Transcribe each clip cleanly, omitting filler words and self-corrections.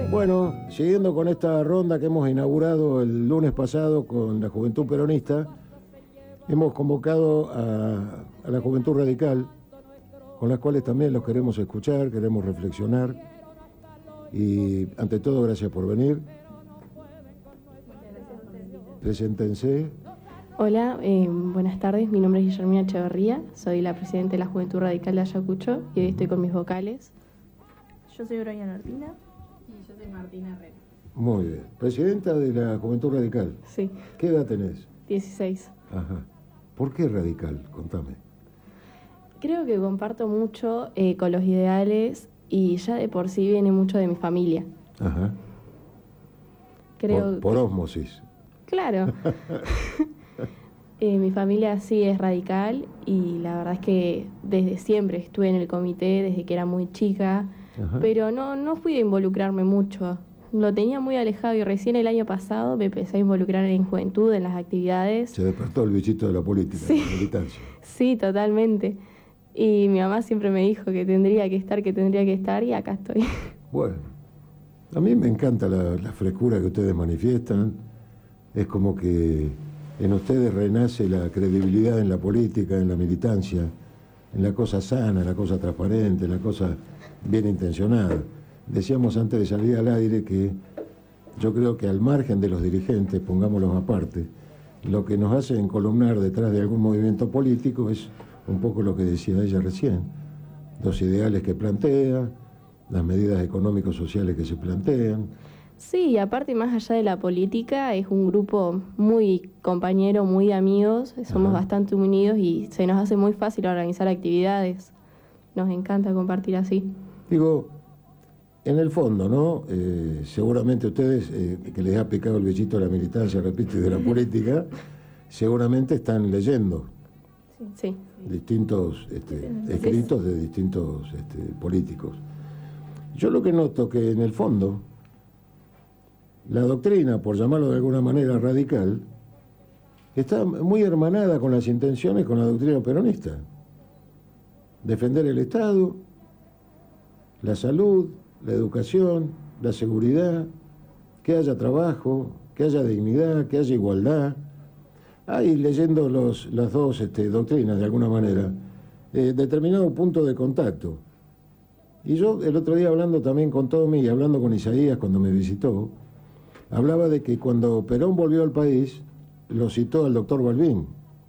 Bueno, siguiendo con esta ronda que hemos inaugurado el lunes pasado con la Juventud Peronista, hemos convocado a la Juventud Radical, con las cuales también los queremos escuchar, queremos reflexionar. Y ante todo, gracias por venir. Preséntense. Hola, buenas tardes. Mi nombre es Guillermina Echeverría, soy la presidenta de la Juventud Radical de Ayacucho y hoy estoy con mis vocales. Yo soy Brian Arpina. Y yo soy Martina Herrera. Muy bien. Presidenta de la Juventud Radical. Sí. ¿Qué edad tenés? 16. Ajá. ¿Por qué radical? Contame. Creo que comparto mucho con los ideales y ya de por sí viene mucho de mi familia. Ajá. Creo por ósmosis. Claro. Mi familia sí es radical y la verdad es que desde siempre estuve en el comité, desde que era muy chica. Ajá. Pero no fui a involucrarme mucho. Lo tenía muy alejado y recién el año pasado me empecé a involucrar en juventud, en las actividades. Se despertó el bichito de la política, Sí. de la militancia. Sí, totalmente. Y mi mamá siempre me dijo que tendría que estar y acá estoy. Bueno, a mí me encanta la frescura que ustedes manifiestan. Es como que en ustedes renace la credibilidad en la política, en la militancia, en la cosa sana, en la cosa transparente, en la cosa bien intencionada. Decíamos antes de salir al aire que yo creo que al margen de los dirigentes, pongámoslos aparte, lo que nos hace encolumnar detrás de algún movimiento político es un poco lo que decía ella recién, los ideales que plantea, las medidas económicos sociales que se plantean. Sí, y aparte más allá de la política, es un grupo muy compañero, muy amigos, somos Ajá. bastante unidos y se nos hace muy fácil organizar actividades. Nos encanta compartir así. Digo, en el fondo, ¿no? Seguramente ustedes, que les ha picado el bichito de la militancia, repito, y de la política, seguramente están leyendo Sí. distintos escritos de distintos políticos. Yo lo que noto que en el fondo la doctrina, por llamarlo de alguna manera radical, está muy hermanada con las intenciones con la doctrina peronista. Defender el Estado, la salud, la educación, la seguridad, que haya trabajo, que haya dignidad, que haya igualdad. Hay, leyendo las dos doctrinas de alguna manera, determinado punto de contacto. Y yo el otro día hablando también con Tommy y hablando con Isaías cuando me visitó, hablaba de que cuando Perón volvió al país, lo citó al doctor Balbín,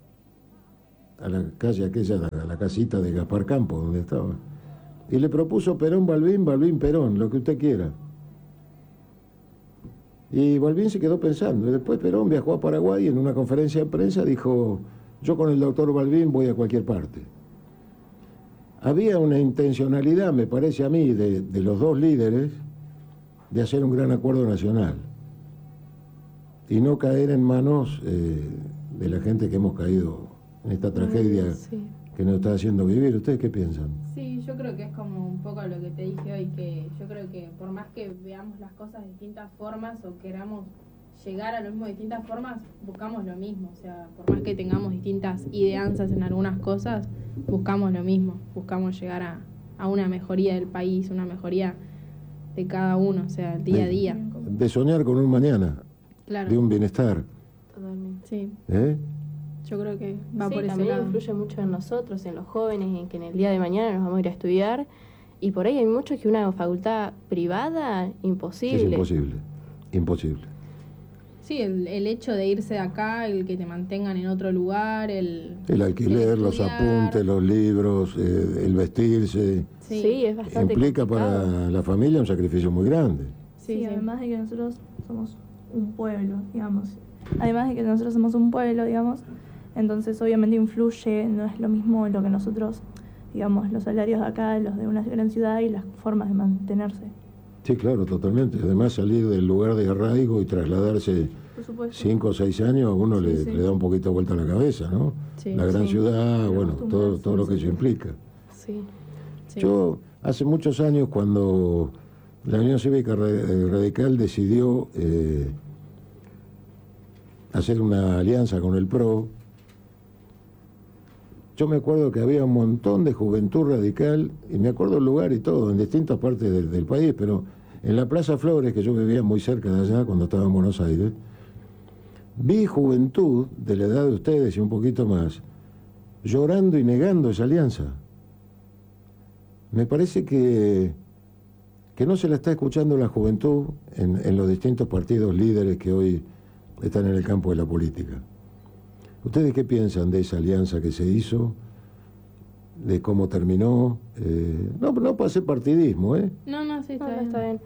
a la calle aquella, a la casita de Gaspar Campos, donde estaba. Y le propuso Perón, Balbín, Balbín, Perón, lo que usted quiera. Y Balbín se quedó pensando. Y después Perón viajó a Paraguay y en una conferencia de prensa dijo, yo con el doctor Balbín voy a cualquier parte. Había una intencionalidad, me parece a mí, de los dos líderes, de hacer un gran acuerdo nacional. Y no caer en manos de la gente que hemos caído en esta tragedia Sí. que nos está haciendo vivir. ¿Ustedes qué piensan? Sí, yo creo que es como un poco lo que te dije hoy, que yo creo que por más que veamos las cosas de distintas formas o queramos llegar a lo mismo de distintas formas, buscamos lo mismo. O sea, por más que tengamos distintas ideanzas en algunas cosas, buscamos lo mismo. Buscamos llegar a una mejoría del país, una mejoría de cada uno, o sea, día a día. De soñar con un mañana, Claro. de un bienestar. Totalmente. Sí, ¿Eh? yo creo que va Sí, por ese también lado. influye mucho en nosotros, en los jóvenes, en que en el día de mañana nos vamos a ir a estudiar. Y por ahí hay muchos que una facultad privada, imposible. Es imposible, imposible. Sí, el hecho de irse de acá, el que te mantengan en otro lugar, el El alquiler, los estudiar. apuntes, los libros, el vestirse, Sí, es bastante implica complicado. para la familia un sacrificio muy grande. Sí, además de que nosotros somos un pueblo, digamos. Además de que nosotros somos un pueblo, digamos, entonces obviamente influye, no es lo mismo lo que nosotros, digamos, los salarios de acá, los de una gran ciudad y las formas de mantenerse. Sí, claro, totalmente. Además, salir del lugar de arraigo y trasladarse Por supuesto. 5 5 o 6 años, a uno le da un poquito vuelta la cabeza, ¿no? Sí, la gran sí. ciudad, La bueno, costumbre, todo lo que sí. eso implica. Sí. Sí. Yo, hace muchos años, cuando la Unión Cívica Radical decidió hacer una alianza con el PRO, yo me acuerdo que había un montón de juventud radical, y me acuerdo el lugar y todo, en distintas partes del país, pero En la Plaza Flores, que yo vivía muy cerca de allá cuando estaba en Buenos Aires, vi juventud de la edad de ustedes y un poquito más, llorando y negando esa alianza. Me parece que no se la está escuchando la juventud en los distintos partidos líderes que hoy están en el campo de la política. ¿Ustedes qué piensan de esa alianza que se hizo? ¿De cómo terminó? No pase partidismo, ¿eh? No, sí, No, está bien. está bien.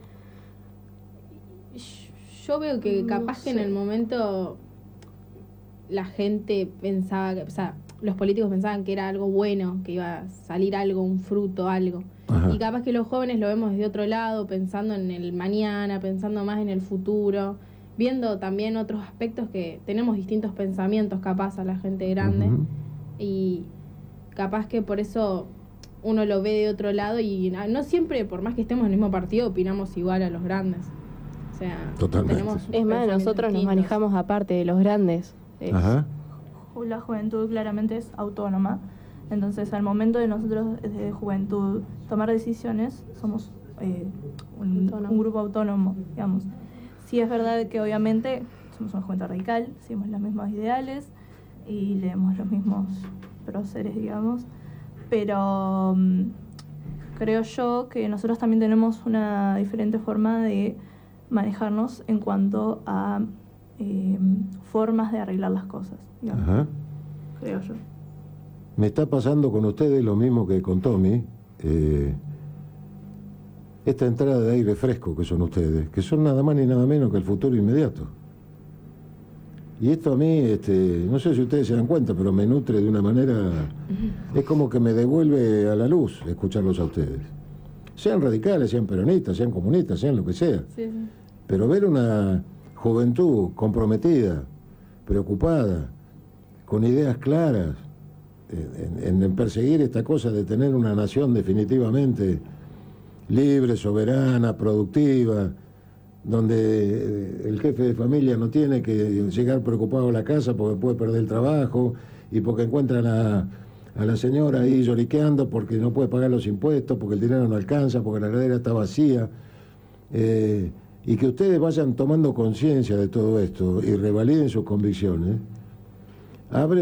Yo veo que capaz No que en sé. el momento la gente pensaba que, o sea, los políticos pensaban que era algo bueno, que iba a salir algo, un fruto, algo. Ajá. Y capaz que los jóvenes lo vemos desde otro lado, pensando en el mañana, pensando más en el futuro, viendo también otros aspectos que tenemos distintos pensamientos capaz a la gente grande. Ujú. Y capaz que por eso uno lo ve de otro lado y no siempre, por más que estemos en el mismo partido, opinamos igual a los grandes. O sea, Totalmente. tenemos Es más, pensamientos nosotros nos distintos. manejamos aparte de los grandes. Ajá. La juventud claramente es autónoma, entonces al momento de nosotros de juventud tomar decisiones somos Autónomo. un grupo autónomo, digamos. Sí es verdad que obviamente somos una juventud radical, seguimos los mismos ideales y leemos los mismos próceres, digamos, pero creo yo que nosotros también tenemos una diferente forma de manejarnos en cuanto a formas de arreglar las cosas, digamos, Ajá. creo yo. Me está pasando con ustedes lo mismo que con Tommy. Esta entrada de aire fresco que son ustedes, que son nada más ni nada menos que el futuro inmediato. Y esto a mí, no sé si ustedes se dan cuenta, pero me nutre de una manera... Es como que me devuelve a la luz escucharlos a ustedes. Sean radicales, sean peronistas, sean comunistas, sean lo que sea. Sí, sí. Pero ver una juventud comprometida, preocupada, con ideas claras, en perseguir esta cosa de tener una nación definitivamente libre, soberana, productiva, donde el jefe de familia no tiene que llegar preocupado a la casa porque puede perder el trabajo y porque encuentran a la señora ahí lloriqueando porque no puede pagar los impuestos, porque el dinero no alcanza, porque la heredera está vacía. Y que ustedes vayan tomando conciencia de todo esto y revaliden sus convicciones, abre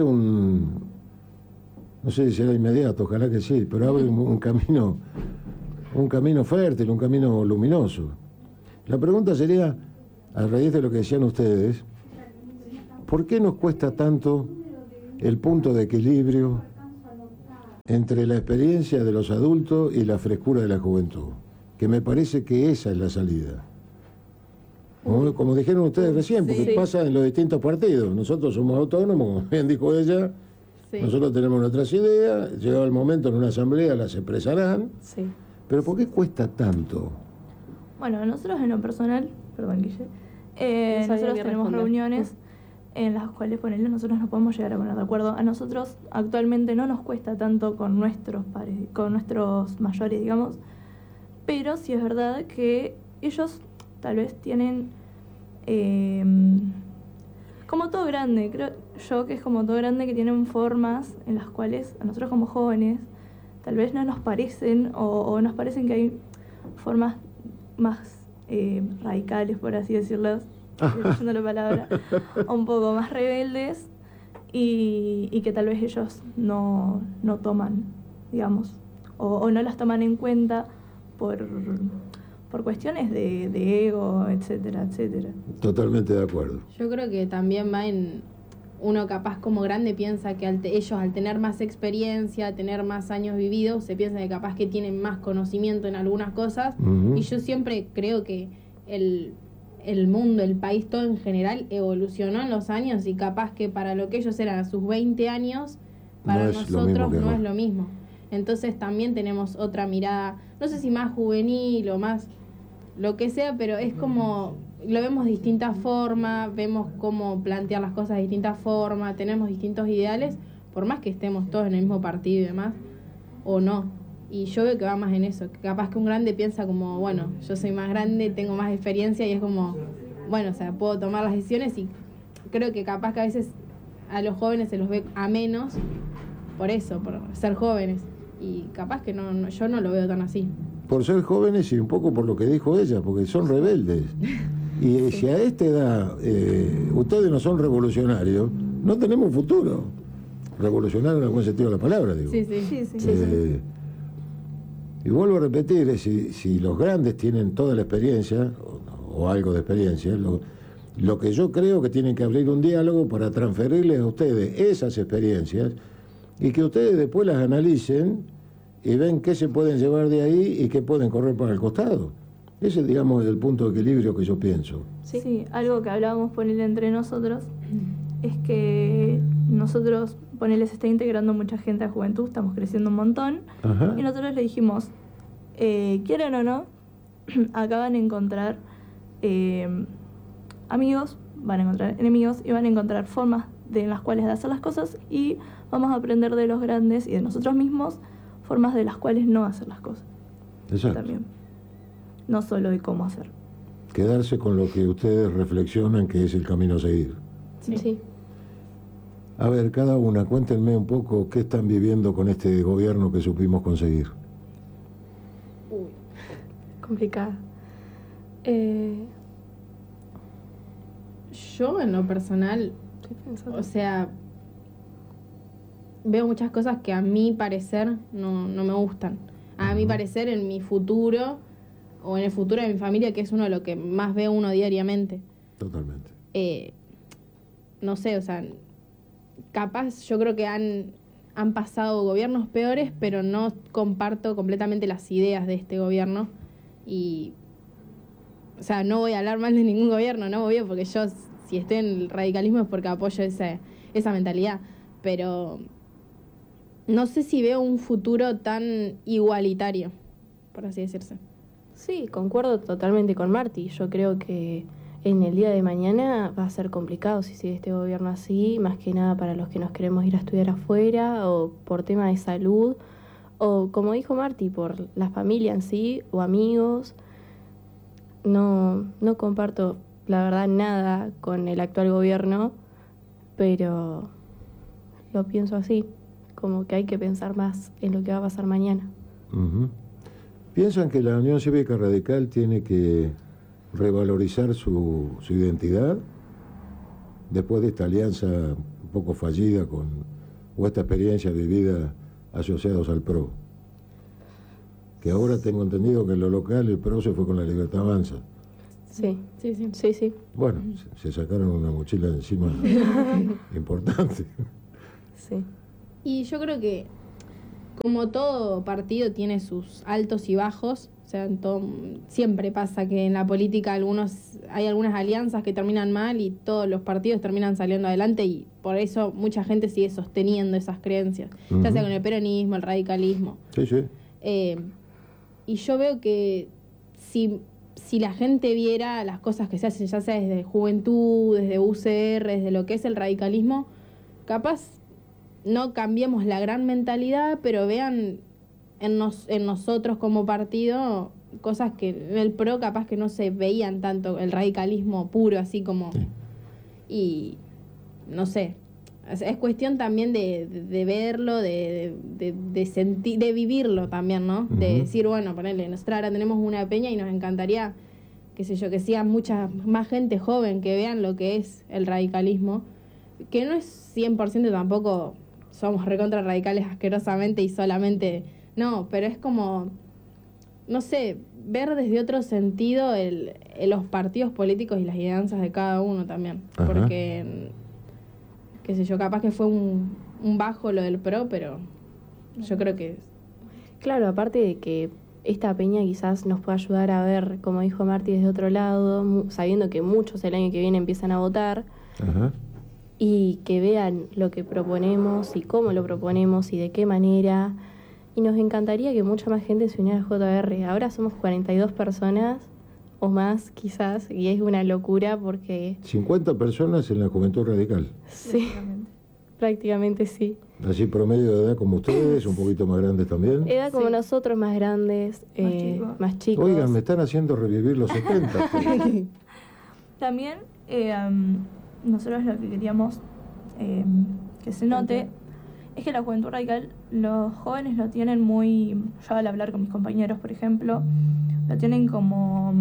no sé si será inmediato, ojalá que sí, pero abre un camino fértil, un camino luminoso. La pregunta sería, a raíz de lo que decían ustedes, ¿por qué nos cuesta tanto el punto de equilibrio entre la experiencia de los adultos y la frescura de la juventud? Que me parece que esa es la salida. Como dijeron ustedes recién, porque Sí. pasa en los distintos partidos. Nosotros somos autónomos, como bien dijo ella, Sí. nosotros tenemos nuestras ideas, llegado el momento en una asamblea las expresarán, Sí. pero ¿por qué cuesta tanto? Bueno, nosotros en lo personal, perdón Guille, sabía nosotros que tenemos responder. reuniones en las cuales ponele, nosotros nos podemos llegar a poner de acuerdo. A nosotros actualmente no nos cuesta tanto con nuestros pares, con nuestros mayores, digamos, pero sí es verdad que ellos tal vez tienen, como todo grande, creo yo que es como todo grande, que tienen formas en las cuales a nosotros como jóvenes tal vez no nos parecen o nos parecen que hay formas más radicales, por así decirlo, leyendo la palabra, un poco más rebeldes y que tal vez ellos no toman, digamos, o no las toman en cuenta por cuestiones de ego, etcétera, etcétera. Totalmente de acuerdo. Yo creo que también va en uno capaz como grande piensa que ellos al tener más experiencia, tener más años vividos, se piensa que capaz que tienen más conocimiento en algunas cosas. Ujú. Y yo siempre creo que el mundo, el país todo en general evolucionó en los años y capaz que para lo que ellos eran a sus 20 años, para No es lo mismo nosotros que no ahora. es lo mismo. Entonces también tenemos otra mirada, no sé si más juvenil o más lo que sea, pero es como lo vemos de distintas formas, vemos cómo plantear las cosas de distintas formas, tenemos distintos ideales, por más que estemos todos en el mismo partido y demás, o no. Y yo veo que va más en eso, que capaz que un grande piensa como, bueno, yo soy más grande, tengo más experiencia y es como, bueno, o sea, puedo tomar las decisiones y creo que capaz que a veces a los jóvenes se los ve a menos por eso, por ser jóvenes. Y capaz que yo no lo veo tan así. por ser jóvenes y un poco por lo que dijo ella, porque son rebeldes. Y si a esta edad ustedes no son revolucionarios, no tenemos futuro. Revolucionario en algún sentido de la palabra, digo. Sí, sí. Sí, sí, sí. Y vuelvo a repetir, si los grandes tienen toda la experiencia, o algo de experiencia, lo que yo creo que tienen que abrir un diálogo para transferirles a ustedes esas experiencias y que ustedes después las analicen y ven qué se pueden llevar de ahí y qué pueden correr para el costado. Ese, digamos, es el punto de equilibrio que yo pienso. Sí, algo que hablábamos ponerle entre nosotros es que nosotros, ponele, se está integrando mucha gente a Juventud, estamos creciendo un montón. Ajá. Y nosotros le dijimos, quieren o no, acá van a encontrar amigos, van a encontrar enemigos y van a encontrar formas en las cuales de hacer las cosas, y vamos a aprender de los grandes y de nosotros mismos formas de las cuales no hacer las cosas. Exacto. También. No solo de cómo hacer. Quedarse con lo que ustedes reflexionan que es el camino a seguir. Sí. A ver, cada una, cuéntenme un poco qué están viviendo con este gobierno que supimos conseguir. Complicada. Yo, en lo personal, Estoy pensando. o sea, veo muchas cosas que a mi parecer no me gustan. A mi parecer, en mi futuro, o en el futuro de mi familia, que es uno de lo que más ve uno diariamente. Totalmente. No sé, o sea, capaz yo creo que han pasado gobiernos peores, pero no comparto completamente las ideas de este gobierno. Y, o sea, no voy a hablar mal de ningún gobierno, no, obvio, porque yo, si estoy en el radicalismo es porque apoyo esa mentalidad. Pero no sé si veo un futuro tan igualitario, por así decirse. Sí, concuerdo totalmente con Marti. Yo creo que en el día de mañana va a ser complicado si sigue este gobierno así, más que nada para los que nos queremos ir a estudiar afuera, o por tema de salud, o como dijo Marti, por la familia en sí, o amigos. No comparto, la verdad, nada con el actual gobierno, pero lo pienso así, como que hay que pensar más en lo que va a pasar mañana. Ujú. ¿Piensan que la Unión Cívica Radical tiene que revalorizar su identidad después de esta alianza un poco fallida o esta experiencia vivida asociados al PRO? Que ahora tengo entendido que en lo local el PRO se fue con la Libertad Avanza. Sí, Sí, sí. sí, sí. Bueno, se sacaron una mochila de encima importante. Sí. Y yo creo que, como todo partido tiene sus altos y bajos, o sea, siempre pasa que en la política hay algunas alianzas que terminan mal y todos los partidos terminan saliendo adelante, y por eso mucha gente sigue sosteniendo esas creencias, ya sea con el peronismo, el radicalismo. Sí, sí. Y yo veo que si la gente viera las cosas que se hacen, ya sea desde Juventud, desde UCR, desde lo que es el radicalismo, capaz no cambiemos la gran mentalidad, pero vean en nosotros como partido cosas que en el PRO capaz que no se veían tanto, el radicalismo puro, así como... Sí. Y no sé, es cuestión también de verlo, de sentir, de vivirlo también, ¿no? De Ujú. decir, bueno, ponele, nosotros ahora tenemos una peña y nos encantaría, qué sé yo, que sea mucha más gente joven que vean lo que es el radicalismo, que no es 100% tampoco somos recontra radicales asquerosamente y solamente, no, pero es como, no sé, ver desde otro sentido los partidos políticos y las ideanzas de cada uno también. Ajá. Porque, qué sé yo, capaz que fue un bajo lo del PRO, pero yo creo que... Claro, aparte de que esta peña quizás nos pueda ayudar a ver, como dijo Marti, desde otro lado, sabiendo que muchos el año que viene empiezan a votar, Ajá. y que vean lo que proponemos y cómo lo proponemos y de qué manera. Y nos encantaría que mucha más gente se uniera al JR. Ahora somos 42 personas o más quizás, y es una locura porque 50 personas en la Juventud Radical. sí, prácticamente sí. Así promedio de edad como ustedes, un poquito más grandes también. Edad como Sí. nosotros, más grandes, más chicos. Oigan, me están haciendo revivir los 70. También nosotros lo que queríamos que se note es que la juventud radical, los jóvenes lo tienen muy, yo al hablar con mis compañeros, por ejemplo, lo tienen como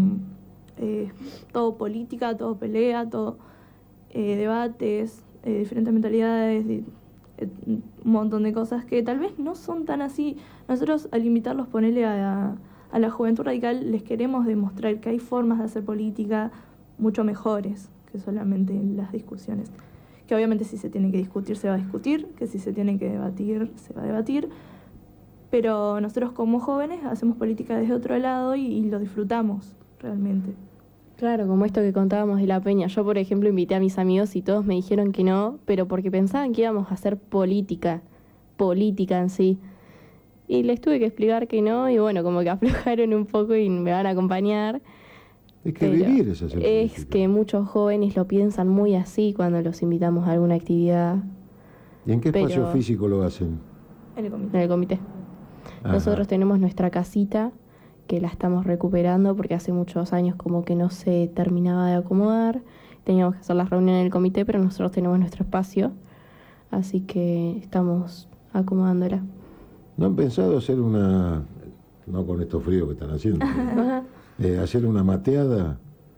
todo política, todo pelea, todo debates, diferentes mentalidades, un montón de cosas que tal vez no son tan así. Nosotros al invitarlos, ponerle a la juventud radical, les queremos demostrar que hay formas de hacer política mucho mejores que solamente las discusiones. Que obviamente si se tiene que discutir, se va a discutir, que si se tiene que debatir, se va a debatir. Pero nosotros como jóvenes hacemos política desde otro lado y lo disfrutamos realmente. Claro, como esto que contábamos de la peña. Yo, por ejemplo, invité a mis amigos y todos me dijeron que no, pero porque pensaban que íbamos a hacer política en sí. Y les tuve que explicar que no, y bueno, como que aflojaron un poco y me van a acompañar. Es que Pero vivir es hacer es política. que muchos jóvenes lo piensan muy así cuando los invitamos a alguna actividad ¿Y en qué espacio pero- físico lo hacen? En el en comité. el comité. Ajá. Nosotros tenemos nuestra casita que la estamos recuperando porque hace muchos años como que no se terminaba de acomodar. Teníamos que hacer las reuniones en el comité, pero nosotros tenemos nuestro espacio, así que estamos acomodándola. ¿No han pensado hacer una, no con estos fríos que están haciendo, Ajá. hacer una mateada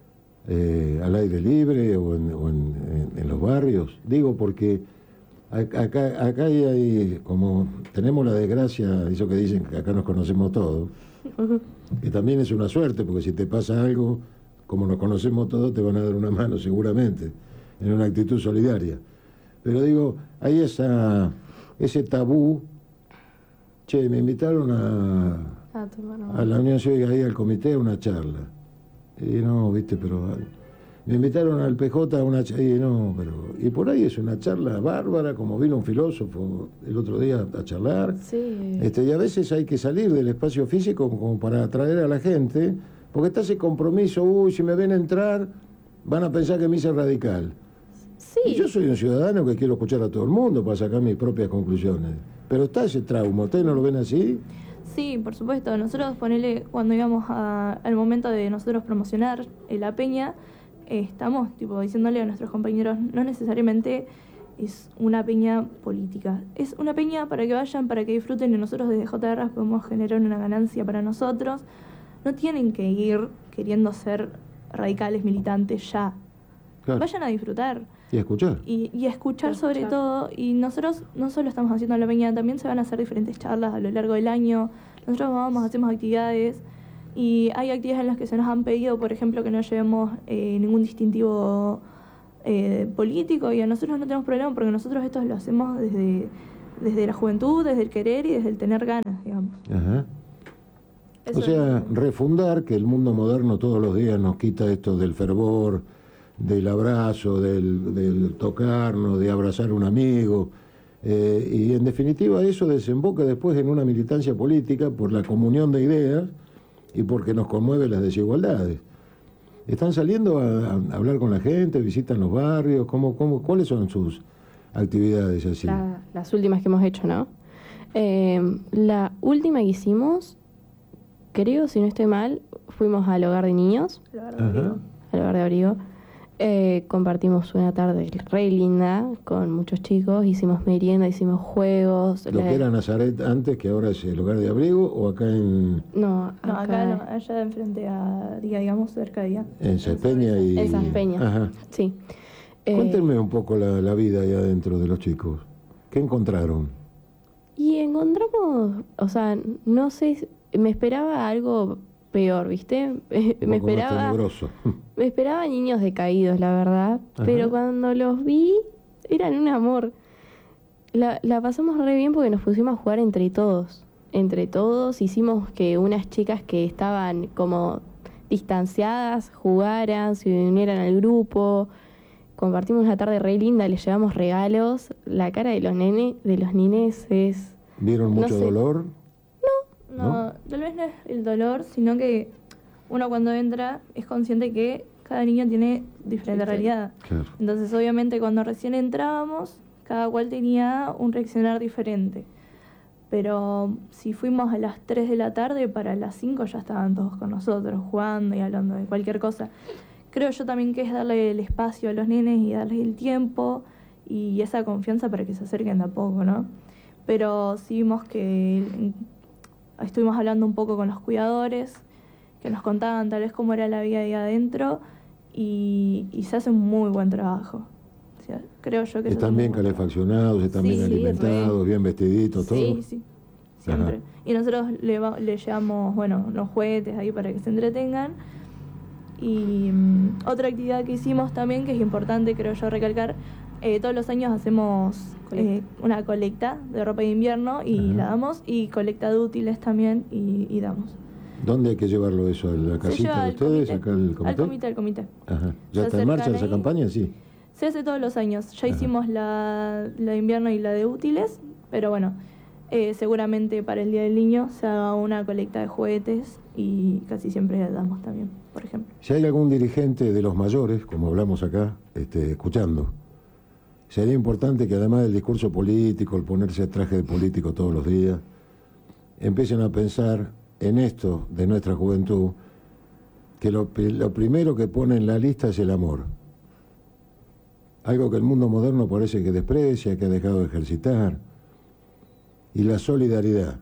al aire libre o en los barrios? Digo porque acá hay, como tenemos la desgracia, eso que dicen que acá nos conocemos todos, que también es una suerte, porque si te pasa algo, como nos conocemos todos, te van a dar una mano seguramente, en una actitud solidaria. Pero digo, hay ese tabú. Che, me invitaron a la Unión Cívica, ahí al comité, a una charla. Y no, viste, pero me invitaron al PJ a una charla. Y no, pero. Y por ahí es una charla bárbara, como vino un filósofo el otro día a charlar. Sí. Y a veces hay que salir del espacio físico como para atraer a la gente, porque está ese compromiso, uy, si me ven entrar, van a pensar que me hice radical. Y Sí. yo soy un ciudadano que quiero escuchar a todo el mundo para sacar mis propias conclusiones. Pero está ese trauma, ¿ustedes no lo ven así? Sí, por supuesto. Nosotros, ponele, cuando íbamos al momento de nosotros promocionar la peña, estamos tipo diciéndole a nuestros compañeros, no necesariamente es una peña política. Es una peña para que vayan, para que disfruten, y nosotros desde JR podemos generar una ganancia para nosotros. No tienen que ir queriendo ser radicales, militantes ya. Claro. Vayan a disfrutar. Y a escuchar. Y a escuchar Y sobre escuchar. todo. Y nosotros no solo estamos haciendo la peña, también se van a hacer diferentes charlas a lo largo del año. Nosotros vamos, hacemos actividades. Y hay actividades en las que se nos han pedido, por ejemplo, que no llevemos ningún distintivo político. Y a nosotros no tenemos problema porque nosotros esto lo hacemos desde la juventud, desde el querer y desde el tener ganas, digamos. Ajá. Eso O sea, es- refundar que el mundo moderno todos los días nos quita esto del fervor, del abrazo, del tocarnos, de abrazar a un amigo. Y en definitiva eso desemboca después en una militancia política por la comunión de ideas y porque nos conmueve las desigualdades. ¿Están saliendo a hablar con la gente, visitan los barrios? ¿Cuáles son sus actividades así? Las últimas que hemos hecho, ¿no? La última que hicimos, creo, si no estoy mal, fuimos al hogar de niños, la verdad, Ajá. digo. al hogar de abrigo. Compartimos una tarde re linda con muchos chicos, hicimos merienda, hicimos juegos. ¿Lo que era Nazaret antes, que ahora es el hogar de abrigo, o acá en No, No, acá no, allá enfrente a Día, digamos, cerca de Día. Saspeña y... En Saspeña. Ajá. Sí. Cuéntenme un poco la vida ahí adentro de los chicos. ¿Qué encontraron? Y encontramos, o sea, no sé, me esperaba algo peor, ¿viste? Un Me poco más esperaba... tenebroso. Me esperaba niños decaídos, la verdad. Ajá. Pero cuando los vi, eran un amor. La pasamos re bien porque nos pusimos a jugar entre todos. Entre todos hicimos que unas chicas que estaban como distanciadas jugaran, se unieran al grupo. Compartimos una tarde re linda, les llevamos regalos. La cara de los nenes es... ¿Vieron No mucho sé. dolor? No, tal vez no es el dolor, sino que uno cuando entra es consciente que cada niño tiene diferente realidad. Claro. Entonces, obviamente, cuando recién entrábamos, cada cual tenía un reaccionar diferente. Pero si fuimos a las 3 de la tarde, para las 5 ya estaban todos con nosotros, jugando y hablando de cualquier cosa. Creo yo también que es darle el espacio a los nenes y darles el tiempo y esa confianza para que se acerquen de a poco, ¿no? pero sí vimos que estuvimos hablando un poco con los cuidadores, que nos contaban tal vez cómo era la vida ahí adentro, y se hace un muy buen trabajo. O sea, creo yo que están bien calefaccionados, están bien alimentados, bien vestiditos, todo. Sí, siempre. Ajá. Y nosotros le llevamos, unos juguetes ahí para que se entretengan. Y otra actividad que hicimos también, que es importante, creo yo, recalcar, todos los años hacemos una colecta de ropa de invierno y la damos, y colecta de útiles también y damos. ¿Dónde hay que llevarlo eso? ¿A la casita de ustedes? Comité. ¿Acá al comité? Al comité. Ajá. ¿Ya está en marcha esa campaña? Sí. Se hace todos los años. Ya hicimos la de invierno y la de útiles, pero bueno, seguramente para el Día del Niño se haga una colecta de juguetes y casi siempre la damos también, por ejemplo. Si hay algún dirigente de los mayores, como hablamos acá, escuchando, sería importante que además del discurso político, el ponerse traje de político todos los días, empiecen a pensar en esto de nuestra juventud, que lo primero que pone en la lista es el amor. Algo que el mundo moderno parece que desprecia, que ha dejado de ejercitar. Y la solidaridad.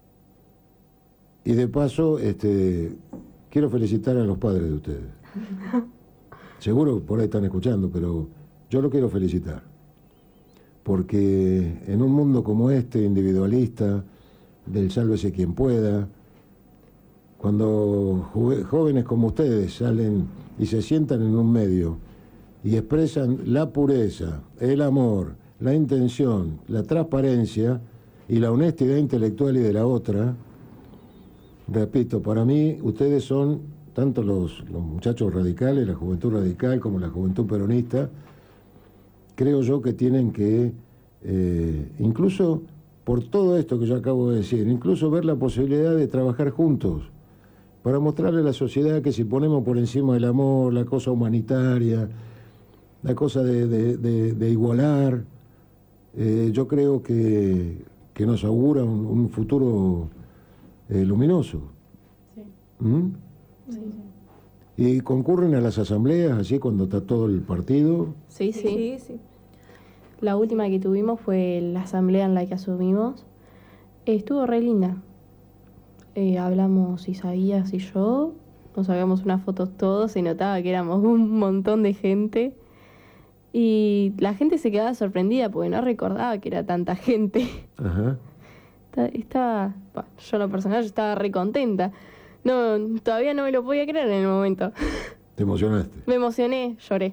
Y de paso, quiero felicitar a los padres de ustedes. Seguro que por ahí están escuchando, pero yo lo quiero felicitar. Porque en un mundo como este, individualista, del sálvese quien pueda, cuando jóvenes como ustedes salen y se sientan en un medio y expresan la pureza, el amor, la intención, la transparencia y la honestidad intelectual y de la otra, repito, para mí ustedes son, tanto los muchachos radicales, la juventud radical como la juventud peronista, creo yo que tienen que, incluso por todo esto que yo acabo de decir, incluso ver la posibilidad de trabajar juntos, para mostrarle a la sociedad que si ponemos por encima el amor, la cosa humanitaria, la cosa de igualar, yo creo que nos augura un futuro luminoso. Sí. ¿Mm? Sí. ¿Y concurren a las asambleas así cuando está todo el partido? Sí. La última que tuvimos fue la asamblea en la que asumimos. Estuvo re linda. Hablamos Isaías y yo, nos sacamos unas fotos todos, se notaba que éramos un montón de gente. Y la gente se quedaba sorprendida porque no recordaba que era tanta gente. Ajá. Yo en lo personal estaba re contenta. No, todavía no me lo podía creer en el momento. ¿Te emocionaste? Me emocioné, lloré.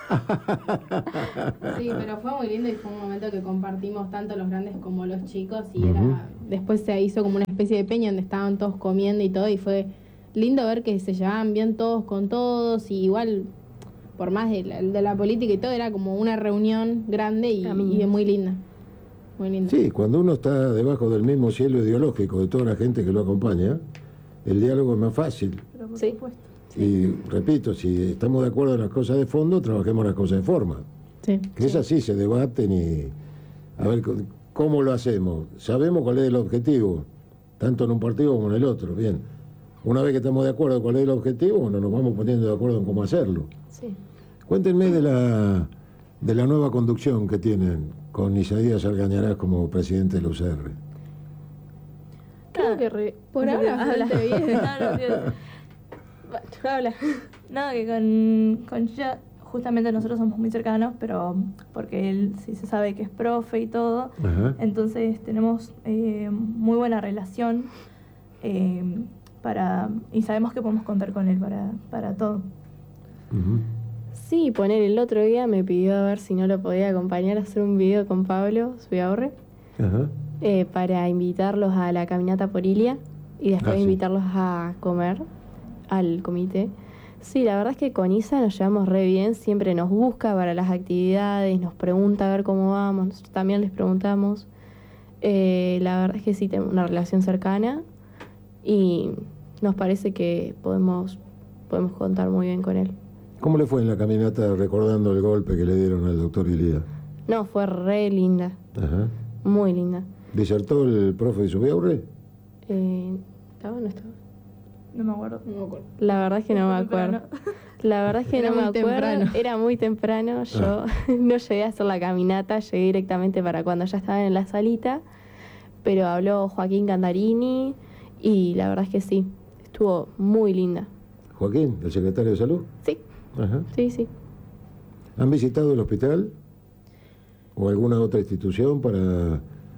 Sí, pero fue muy lindo y fue un momento que compartimos tanto los grandes como los chicos y Uh-huh. después se hizo como una especie de peña donde estaban todos comiendo y todo y fue lindo ver que se llevaban bien todos con todos y igual por más de la política y todo era como una reunión grande y muy linda. Muy linda. Sí, cuando uno está debajo del mismo cielo ideológico de toda la gente que lo acompaña, el diálogo es más fácil. Pero por Sí. supuesto. Y repito, si estamos de acuerdo en las cosas de fondo, trabajemos las cosas de forma. Sí. Que es así, se debaten y a ver cómo lo hacemos. Sabemos cuál es el objetivo, tanto en un partido como en el otro. Bien, una vez que estamos de acuerdo cuál es el objetivo, bueno, nos vamos poniendo de acuerdo en cómo hacerlo. Sí. Cuéntenme de la nueva conducción que tienen con Isaías Algañarás como presidente de la UCR. Creo que Por ahora bastante bien. Habla. Nada, que con Gilla, justamente nosotros somos muy cercanos, pero porque él sí se sabe que es profe y todo, Ajá. entonces tenemos muy buena relación y sabemos que podemos contar con él para todo. Ujú. Sí, el otro día me pidió a ver si no lo podía acompañar a hacer un video con Pablo Subiaurre Ajá. para invitarlos a la caminata por Ilia y después Ah, sí. invitarlos a comer al comité. Sí, la verdad es que con Isa nos llevamos re bien, siempre nos busca para las actividades, nos pregunta a ver cómo vamos, nosotros también les preguntamos. La verdad es que sí tenemos una relación cercana y nos parece que podemos contar muy bien con él. ¿Cómo le fue en la caminata recordando el golpe que le dieron al doctor Ilía? No, fue re linda, Ajá. muy linda. ¿Disertó el profe de Subiaurre? ¿Estaba o no estaba? No me acuerdo. No me acuerdo. La verdad es que no me acuerdo. La verdad es que Era no me muy acuerdo. temprano. Era muy temprano. Yo no llegué a hacer la caminata, llegué directamente para cuando ya estaban en la salita. pero habló Joaquín Candarini y la verdad es que sí, estuvo muy linda. Joaquín, el secretario de Salud. Sí, Ajá. sí. ¿Han visitado el hospital o alguna otra institución para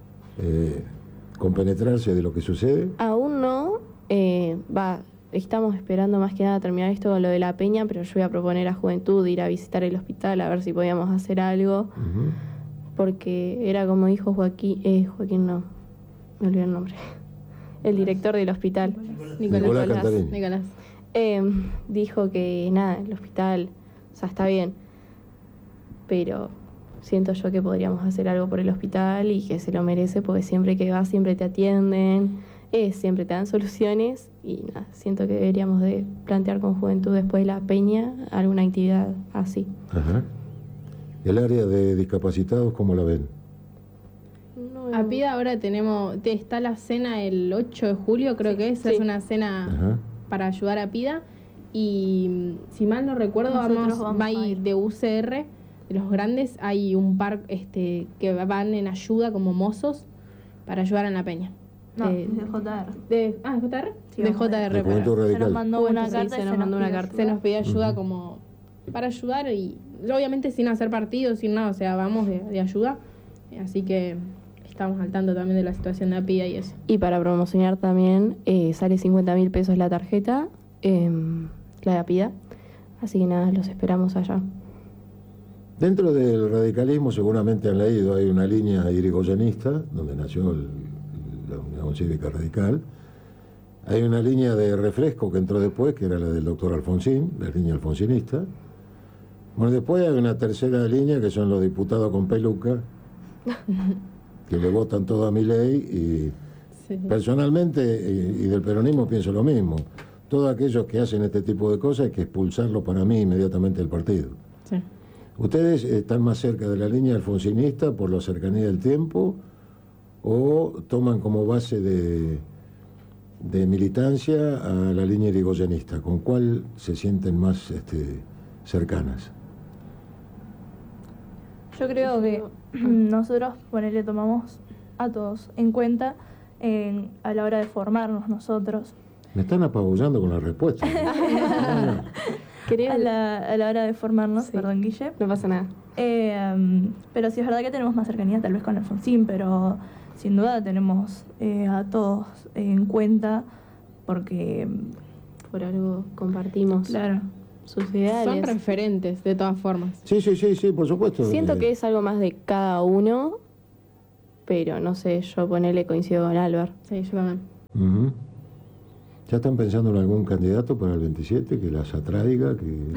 compenetrarse de lo que sucede? Aún no, estamos esperando más que nada terminar esto con lo de la peña, pero yo voy a proponer a Juventud ir a visitar el hospital a ver si podíamos hacer algo, Ujú. porque era como dijo Joaquín no, me olvidé el nombre, el director del hospital, Nicolás Cantarini. Nicolás. Dijo que nada, el hospital, o sea, está bien, pero siento yo que podríamos hacer algo por el hospital y que se lo merece, porque siempre que vas siempre te atienden, siempre te dan soluciones y nada, siento que deberíamos de plantear con Juventud después de la peña alguna actividad así. Ajá. ¿El área de discapacitados cómo la ven? A PIDA ahora está la cena el 8 de julio, creo que es una cena Ajá. para ayudar a PIDA. Y si mal no recuerdo, Nosotros va vamos a ahí ir. de UCR, de los grandes, hay un par que van en ayuda como mozos para ayudar en la peña. No, De- es de JR. ¿Es JR? Sí, de vamos a JR. De Juventud Se nos Radical. mandó Juventud, una sí, carta se y nos mandó una carta. Se nos pide ayuda Ujú. como para ayudar y obviamente sin hacer partidos, sin nada, o sea, vamos de ayuda. Así que estamos al tanto también de la situación de APIDA y eso. Y para promocionar también sale 50.000 pesos la tarjeta, la de APIDA, así que nada, los esperamos allá. Dentro del radicalismo seguramente han leído, hay una línea irigoyenista, donde nació la Unión Cívica Radical. Hay una línea de refresco que entró después, que era la del doctor Alfonsín, la línea alfonsinista. Bueno, después hay una tercera línea, que son los diputados con peluca, que le votan todo a Milei, y personalmente, y del peronismo pienso lo mismo. Todos aquellos que hacen este tipo de cosas hay que expulsarlos para mí inmediatamente del partido. Sí. ¿Ustedes están más cerca de la línea alfonsinista por la cercanía del tiempo o toman como base de militancia a la línea irigoyenista? ¿Con cuál se sienten más cercanas? Yo creo que nosotros, ponele, tomamos a todos en cuenta a la hora de formarnos nosotros. Me están apabullando con la respuesta. Creo, A la hora de formarnos, Sí. perdón, Guille. no pasa nada. Pero sí es verdad que tenemos más cercanía tal vez con Alfonsín, pero sin duda tenemos a todos en cuenta porque, Por algo compartimos claro, sus Son ideales. referentes, de todas formas. Sí, por supuesto. Siento que es algo más de cada uno, pero no sé, yo ponele coincido con Álvaro. Sí, yo también. Ujú. ¿Ya están pensando en algún candidato para el 27 que las atraiga? Que...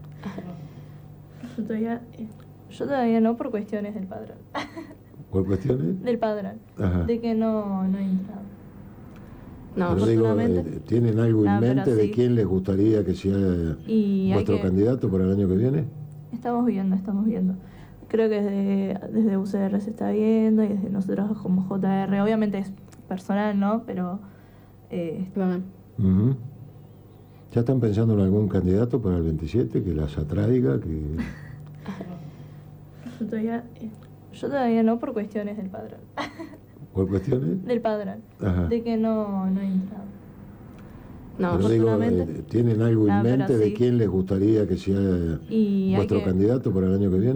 yo todavía no por cuestiones del padrón. ¿Por cuestiones? Del padrón. Ajá. De que no he entrado. No, Pero digo, afortunadamente. ¿tienen algo en No, pero mente de sí. quién les gustaría que sea Y hay vuestro que- candidato para el año que viene? Estamos viendo. Creo que desde UCR se está viendo y desde nosotros como JR. Obviamente es personal, ¿no? Pero Yo también. Ujú. ¿Ya están pensando en algún candidato para el 27 que las atraiga? Que... yo todavía no por cuestiones del padrón. ¿Por cuestiones? Del padrón. Ajá. De que no he entrado. no, Pero digo, afortunadamente. ¿tienen algo en No, pero mente de sí. quién les gustaría que sea Y hay vuestro que- candidato para el año que viene?